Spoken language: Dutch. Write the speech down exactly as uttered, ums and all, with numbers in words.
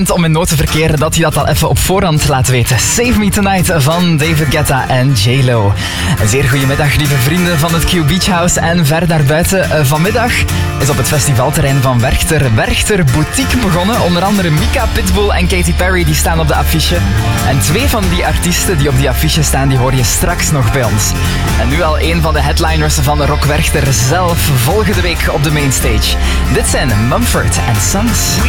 Om in nood te verkeren dat hij dat al even op voorhand laat weten. Save Me Tonight van David Guetta en J Lo. Een zeer goede middag, lieve vrienden van het Q Beach House en ver daarbuiten. Vanmiddag is op het festivalterrein van Werchter Werchter Boutique begonnen. Onder andere Mika, Pitbull en Katy Perry die staan op de affiche. En twee van die artiesten die op die affiche staan, die hoor je straks nog bij ons. En nu al een van de headliners van Rock Werchter zelf volgende week op de mainstage. Dit zijn Mumford and Sons.